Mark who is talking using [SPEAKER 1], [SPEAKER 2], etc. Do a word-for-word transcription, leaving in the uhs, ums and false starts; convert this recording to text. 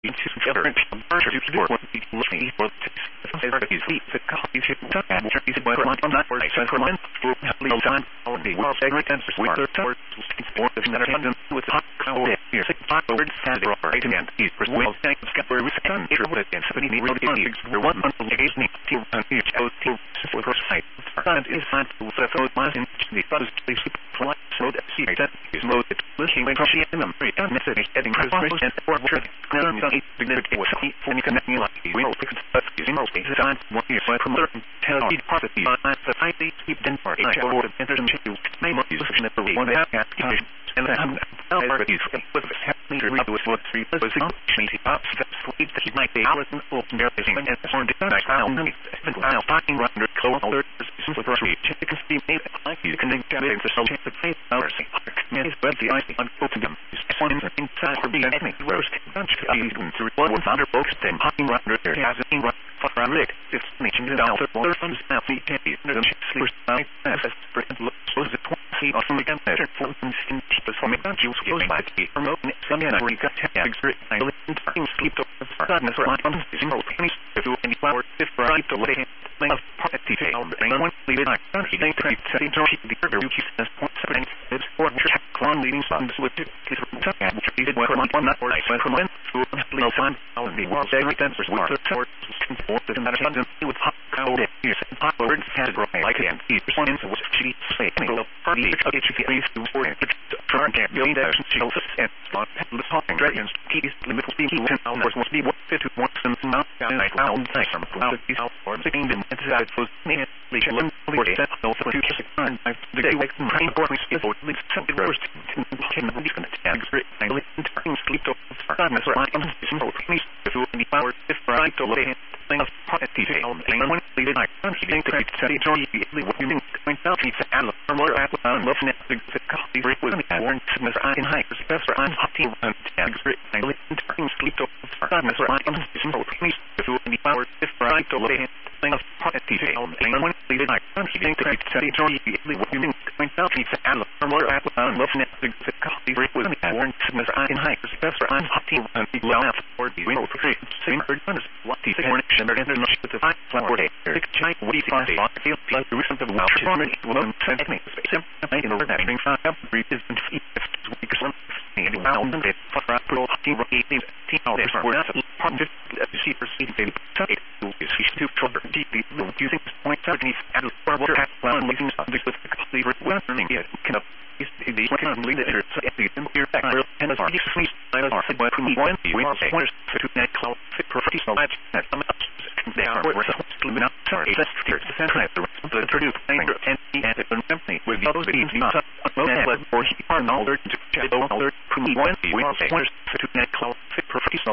[SPEAKER 1] into different merger to work with the listening for the therapies the copies of the trees by on that for sacrament for Leo San on the world segment and with the tower for the Netherlands with hot cow here six five words and right and is for well thanks for with can sure with and seventy road is for one month against me to and each out to for cross site and is fine to the road was in the first place for so that see that is mode looking like she and them very unnecessary heading for and for significant was for me connecting like we will fix but using most cases on one year so from certain tell you prophecy on society keep them for each or the enters into name of use for one that application and then over these with happening to read with what three was twenty up sleep that he might be out and open their thing and on the night found even while talking under close alert is for three chickens be made like you can get into so the place hours is but the ice unfolding them is one inside for being any roast bunch of these to one under folks then talking under there has a right for Rick it's mentioned in the water from the south the candy and the sleepers night as for look so the twenty on the again better for in people from it you skills by the promote some and I got tags I live in time sleep to the sadness or on the single pennies to any flower if right to let of property fail and one leave it like he think to say to the burger you keep this point seven it's for check on leading sons with it is which he did work on one that or I went from to Leo San on the world every dancers with the sword for the Netherlands with hot cow here and hot words had like and he responds what she say any little party H P A to for it turn can't go there she also and not the talking dragons keys limit will be ten hours must be what fit to one some amount down I found thanks from these out for sitting them into that was me the children for that no for two kiss on I the day like train for me for at least something worst can the different tags I live in turning sleep to sadness or I'm simple please if you any power if right to let thing of property fail and one leave it like he think to say joy what you think going out he said and from where I was looking at the coffee break with me I warned sickness I in high professor I'm hot and tags I live in turning sleep to sadness or I'm simple please if you any power if right to let thing of property fail and one leave it like he think to say joy what you think going out he said and from where I was looking at the coffee break with me I warned sickness I in high professor I'm hot and people out for the real free same heard what the morning shimmer and the with the five flower day six giant woody five feel like the recent of the welsh harmony woman sent me space him in order that being found up brief is in weeks one and found it for a pro team eighteen hours for us part of the see proceed baby take is she to trouble deeply using point seventy and for water at one leaving subject with the complete learning it can up is the one can lead it at the here back and as our sneeze I was said what we want we want to to net cloud fit professional life that some they are where so living up sorry let's steer the center the produce anger and the and the company with those beings not or he are an older to check over we want to net cloud fit professional